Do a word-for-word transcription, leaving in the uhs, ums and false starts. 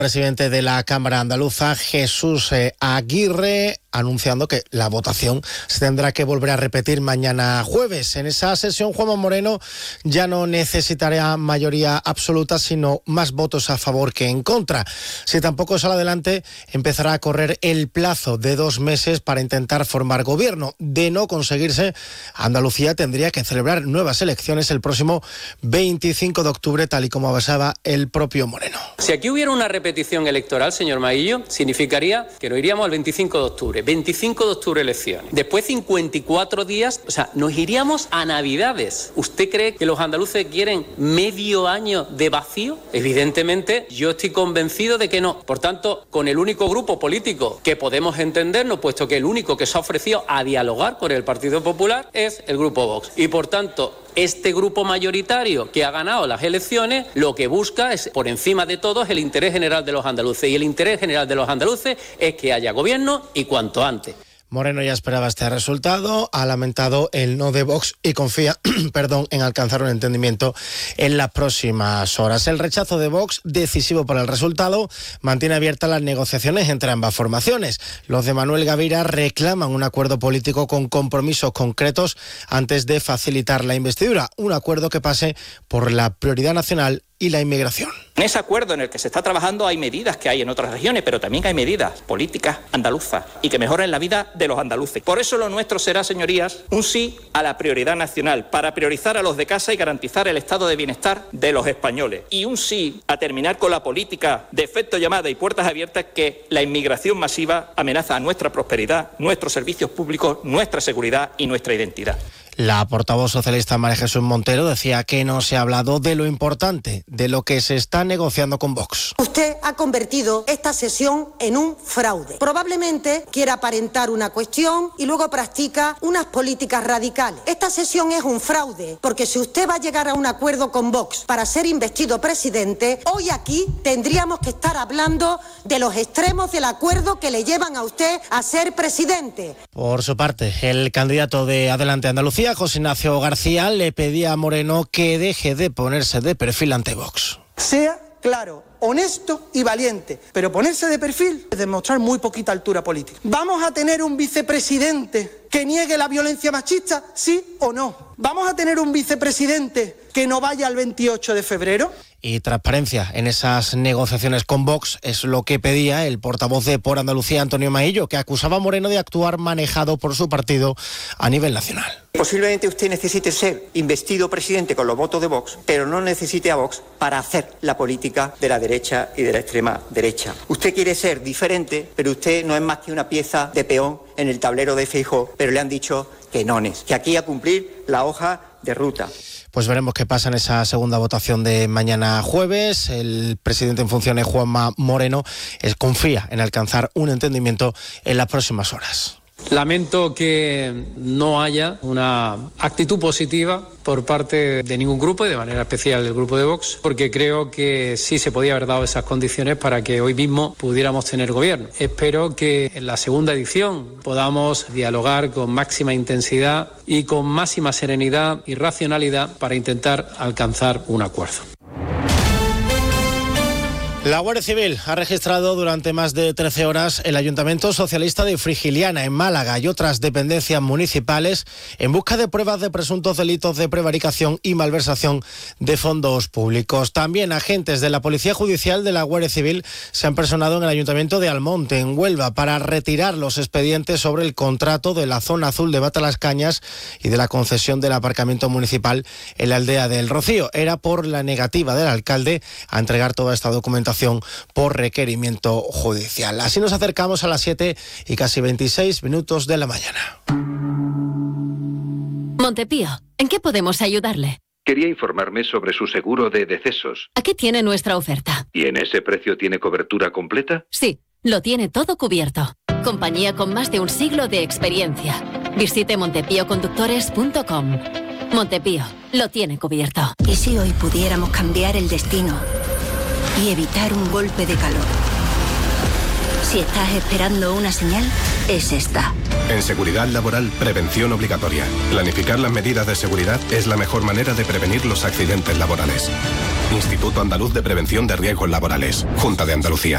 Presidente de la Cámara Andaluza, Jesús eh, Aguirre, anunciando que la votación se tendrá que volver a repetir mañana jueves. En esa sesión, Juanma Moreno ya no necesitará mayoría absoluta, sino más votos a favor que en contra. Si tampoco sale adelante, empezará a correr el plazo de dos meses para intentar formar gobierno. De no conseguirse, Andalucía tendría que celebrar nuevas elecciones el próximo veinticinco de octubre, tal y como avanzaba el propio Moreno. Si aquí hubiera una repetición electoral, señor Maillo, significaría que nos iríamos al veinticinco de octubre. veinticinco de octubre elecciones. Después cincuenta y cuatro días, o sea, nos iríamos a Navidades. ¿Usted cree que los andaluces quieren medio año de vacío? Evidentemente, yo estoy convencido de que no. Por tanto, con el único grupo político que podemos entendernos, puesto que el único que se ha ofrecido a dialogar con el Partido Popular es el grupo Vox. Y por tanto, este grupo mayoritario que ha ganado las elecciones, lo que busca es, por encima de todo, el interés general de los andaluces. Y el interés general de los andaluces es que haya gobierno y cuanto antes. Moreno ya esperaba este resultado, ha lamentado el no de Vox y confía perdón, en alcanzar un entendimiento en las próximas horas. El rechazo de Vox, decisivo para el resultado, mantiene abiertas las negociaciones entre ambas formaciones. Los de Manuel Gavira reclaman un acuerdo político con compromisos concretos antes de facilitar la investidura, un acuerdo que pase por la prioridad nacional y la inmigración. En ese acuerdo en el que se está trabajando hay medidas que hay en otras regiones, pero también hay medidas políticas andaluzas y que mejoren la vida de los andaluces. Por eso lo nuestro será, señorías, un sí a la prioridad nacional, para priorizar a los de casa y garantizar el estado de bienestar de los españoles. Y un sí a terminar con la política de efecto llamada y puertas abiertas que la inmigración masiva amenaza a nuestra prosperidad, nuestros servicios públicos, nuestra seguridad y nuestra identidad. La portavoz socialista María Jesús Montero decía que no se ha hablado de lo importante, de lo que se está negociando con Vox. Usted ha convertido esta sesión en un fraude. Probablemente quiera aparentar una cuestión y luego practica unas políticas radicales. Esta sesión es un fraude, porque si usted va a llegar a un acuerdo con Vox para ser investido presidente, hoy aquí tendríamos que estar hablando de los extremos del acuerdo que le llevan a usted a ser presidente. Por su parte, el candidato de Adelante Andalucía, José Ignacio García, le pedía a Moreno que deje de ponerse de perfil ante Vox. Sea claro, honesto y valiente, pero ponerse de perfil es demostrar muy poquita altura política. ¿Vamos a tener un vicepresidente que niegue la violencia machista, sí o no? ¿Vamos a tener un vicepresidente que no vaya al veintiocho de febrero? Y transparencia en esas negociaciones con Vox es lo que pedía el portavoz de Por Andalucía, Antonio Maillo, que acusaba a Moreno de actuar manejado por su partido a nivel nacional. Posiblemente usted necesite ser investido presidente con los votos de Vox, pero no necesite a Vox para hacer la política de la derecha y de la extrema derecha. Usted quiere ser diferente, pero usted no es más que una pieza de peón en el tablero de Feijóo, pero le han dicho que no es, que aquí a cumplir la hoja de ruta. Pues veremos qué pasa en esa segunda votación de mañana jueves. El presidente en funciones, Juanma Moreno, es, confía en alcanzar un entendimiento en las próximas horas. Lamento que no haya una actitud positiva por parte de ningún grupo y de manera especial del grupo de Vox, porque creo que sí se podía haber dado esas condiciones para que hoy mismo pudiéramos tener gobierno. Espero que en la segunda edición podamos dialogar con máxima intensidad y con máxima serenidad y racionalidad para intentar alcanzar un acuerdo. La Guardia Civil ha registrado durante más de trece horas el Ayuntamiento Socialista de Frigiliana, en Málaga, y otras dependencias municipales en busca de pruebas de presuntos delitos de prevaricación y malversación de fondos públicos. También agentes de la Policía Judicial de la Guardia Civil se han personado en el Ayuntamiento de Almonte, en Huelva, para retirar los expedientes sobre el contrato de la zona azul de Batalascañas y de la concesión del aparcamiento municipal en la aldea del Rocío. Era por la negativa del alcalde a entregar toda esta documentación por requerimiento judicial. Así nos acercamos a las siete y casi veintiséis minutos de la mañana. Montepío, ¿en qué podemos ayudarle? Quería informarme sobre su seguro de decesos. Aquí tiene nuestra oferta. ¿Y en ese precio tiene cobertura completa? Sí, lo tiene todo cubierto. Compañía con más de un siglo de experiencia. Visite montepío conductores punto com. Montepío, lo tiene cubierto. ¿Y si hoy pudiéramos cambiar el destino y evitar un golpe de calor? Si estás esperando una señal, es esta. En seguridad laboral, prevención obligatoria. Planificar las medidas de seguridad es la mejor manera de prevenir los accidentes laborales. Instituto Andaluz de Prevención de Riesgos Laborales. Junta de Andalucía.